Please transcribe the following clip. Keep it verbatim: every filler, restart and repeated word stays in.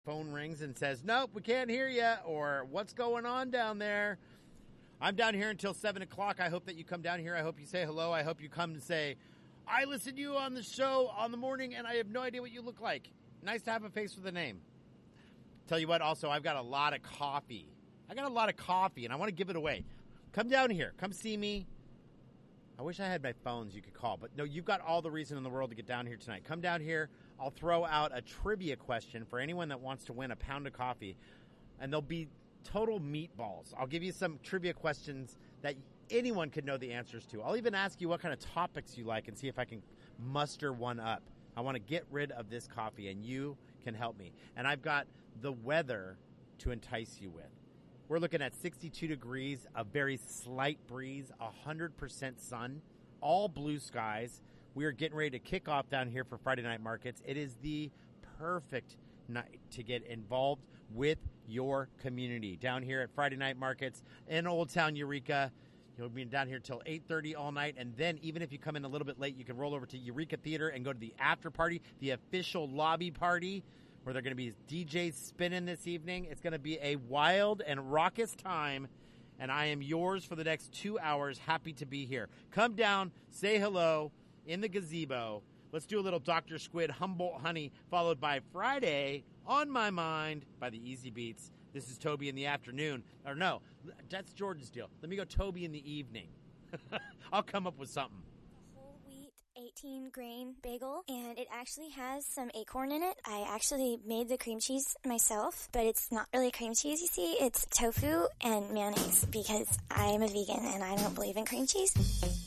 phone rings and says, nope, we can't hear you, or what's going on down there? I'm down here until seven o'clock. I hope that you come down here. I hope you say hello. I hope you come and say, I listened to you on the show on the morning, and I have no idea what you look like. Nice to have a face with a name. Tell you what, also, I've got a lot of coffee. I got a lot of coffee, and I want to give it away. Come down here. Come see me. I wish I had my phones you could call, but no, you've got all the reason in the world to get down here tonight. Come down here. I'll throw out a trivia question for anyone that wants to win a pound of coffee, and they'll be total meatballs. I'll give you some trivia questions that anyone could know the answers to. I'll even ask you what kind of topics you like and see if I can muster one up. I want to get rid of this coffee, and you can help me. And I've got the weather to entice you with. We're looking at sixty-two degrees, a very slight breeze, one hundred percent sun, all blue skies. We are getting ready to kick off down here for Friday Night Markets. It is the perfect night to get involved with your community down here at Friday Night Markets in Old Town Eureka. You'll be down here till eight thirty all night, and then even if you come in a little bit late, you can roll over to Eureka Theater and go to the after party, the official lobby party, where they're going to be D Js spinning this evening. It's going to be a wild and raucous time, and I am yours for the next two hours. Happy to be here. Come down, say hello in the gazebo. Let's do a little Doctor Squid Humboldt Honey, followed by Friday on My Mind by the Easy Beats. This is Toby in the afternoon. Or no, that's Jordan's deal. Let me go Toby in the evening. I'll come up with something. eighteen grain bagel, and it actually has some acorn in it. I actually made the cream cheese myself, but it's not really cream cheese, you see. It's tofu and mayonnaise because I'm a vegan and I don't believe in cream cheese.